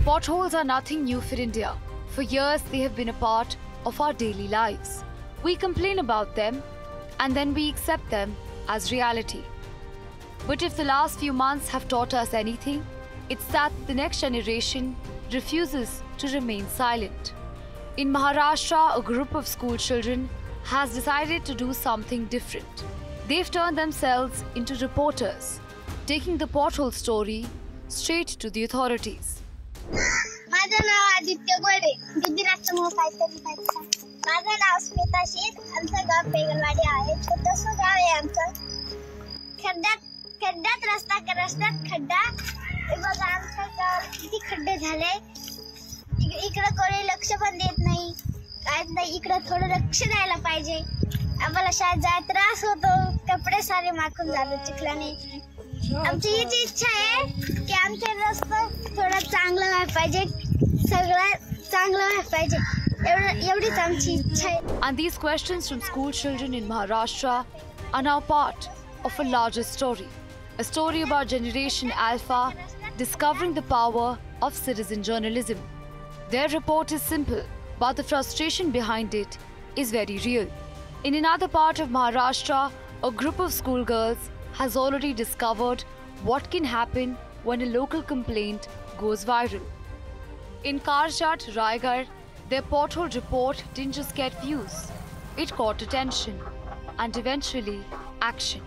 Potholes are nothing new for India. For years, they have been a part of our daily lives. We complain about them and then we accept them as reality. But if the last few months have taught us anything, it's that the next generation refuses to remain silent. In Maharashtra, a group of school children has decided to do something different. They've turned themselves into reporters, taking the pothole story straight to the authorities. माझं नाव आदित्य गोडे गुजरातचं काहीतरी पाहिजे माझं नाव स्मिता शीत आमचं गाव पेगलवाडी आहे छोटंसं गाव आहे आमचं खड्ड्यात रस्त्यात खड्डा बघा आमच्या गावात किती खड्डे झाले इकडे कोणी लक्ष पण देत नाही काय नाही इकडे थोडं लक्ष द्यायला पाहिजे आम्हाला शाळेत जायला त्रास होतो कपडे सारे माखून जातात चिखलाने आमची हीच इच्छा आहे की आमचे रस्ते थोडं चांगलं व्हायला पाहिजे सगळं चांगलं व्हायला पाहिजे एवढीच आमची इच्छा आहे. And these questions from school children in Maharashtra are now part of a larger story. A story about Generation Alpha discovering the power of citizen journalism. Their report is simple, but the frustration behind it is very real. In another part of Maharashtra, a group of schoolgirls has already discovered what can happen when a local complaint goes viral. In Karjat, Raigad, their pothole report didn't just get views, it caught attention and eventually action.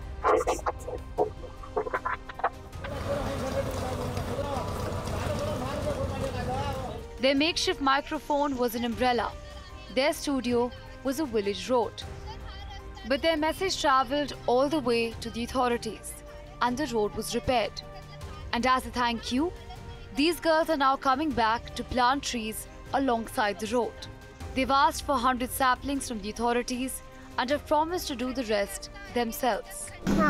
Their makeshift microphone was an umbrella. Their studio was a village road. But their message travelled all the way to the authorities and the road was repaired. And as a thank you, these girls are now coming back to plant trees alongside the road. They've asked for 100 saplings from the authorities and have promised to do the rest themselves.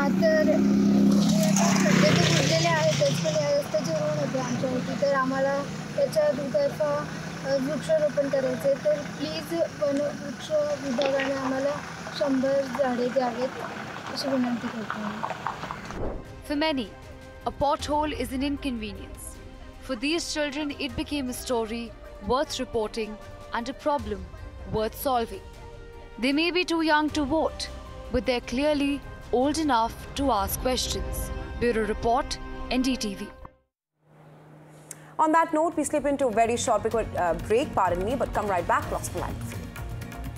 वृक्षारोपण करायचे तर please वनवृक्ष विभागाने आम्हाला 100 झाडे द्यावेत अशी विनंती करतो. For many, a pothole is an inconvenience. For these children, it became a story worth reporting and a problem worth solving. They may be too young to vote, but they're clearly old enough to ask questions. Bureau Report, NDTV. On that note, we slip into a very short break, pardon me, but come right back. Lots of life.